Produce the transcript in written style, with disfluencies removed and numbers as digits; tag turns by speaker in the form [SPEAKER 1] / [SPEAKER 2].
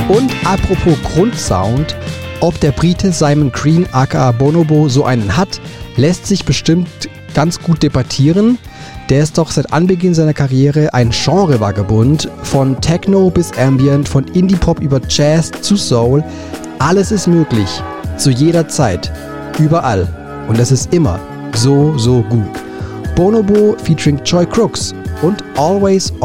[SPEAKER 1] Und apropos Grundsound, ob der Brite Simon Green aka Bonobo so einen hat, lässt sich bestimmt ganz gut debattieren. Der ist doch seit Anbeginn seiner Karriere ein Genre-Vagabund, von Techno bis Ambient, von Indie-Pop über Jazz zu Soul. Alles ist möglich, zu jeder Zeit, überall. Und es ist immer so, so gut. Bonobo featuring Joy Crooks und Always